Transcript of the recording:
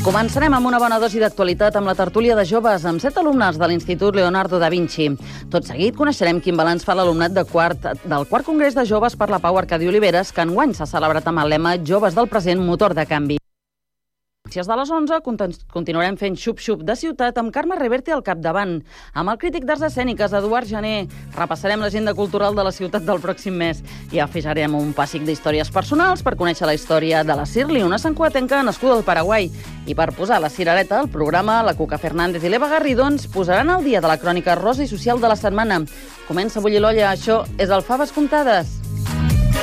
Començarem amb una bona dosi d'actualitat amb la tertúlia de joves amb 7 alumnes de l'Institut Leonardo da Vinci. Tot seguit coneixerem quin balanç fa l'alumnat del quart Congrés de Joves per la Pau Arcadi Oliveres, que enguany s'ha celebrat amb el lema Joves del present, motor de canvi. De les 11 continuarem fent xup-xup de ciutat amb Carme Reverte al capdavant. Amb el crític d'arts escèniques, Eduard Jané, repassarem l'agenda cultural de la ciutat del pròxim mes i afejarem un pàssic d'històries personals per conèixer la història de la Shirley, una santcugatenca nascuda al Paraguai. I per posar la cirereta al programa, la Cuca Fernández i l'Eva Garrido ens posaran al dia de la crònica rosa i social de la setmana. Comença a bullir l'olla, això és el Faves Comptades.